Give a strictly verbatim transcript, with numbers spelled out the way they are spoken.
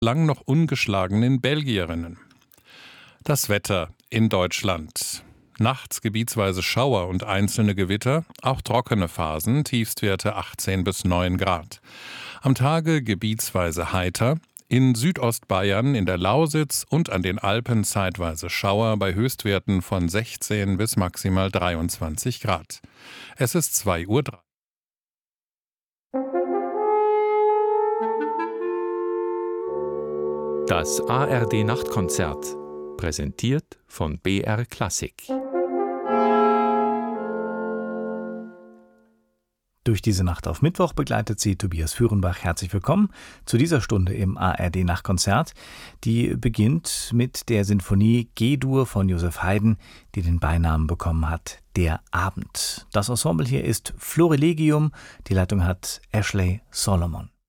lang noch ungeschlagenen Belgierinnen. Das Wetter in Deutschland. Nachts gebietsweise Schauer und einzelne Gewitter, auch trockene Phasen, Tiefstwerte achtzehn bis neun Grad. Am Tage gebietsweise heiter, in Südostbayern, in der Lausitz und an den Alpen zeitweise Schauer bei Höchstwerten von sechzehn bis maximal dreiundzwanzig Grad. Es ist zwei Uhr drei. Das A R D-Nachtkonzert, präsentiert von B R Klassik. Durch diese Nacht auf Mittwoch begleitet sie Tobias Führenbach. Herzlich willkommen zu dieser Stunde im A R D-Nachtkonzert. Die beginnt mit der Sinfonie G-Dur von Joseph Haydn, die den Beinamen bekommen hat, Der Abend. Das Ensemble hier ist Florilegium, die Leitung hat Ashley Solomon.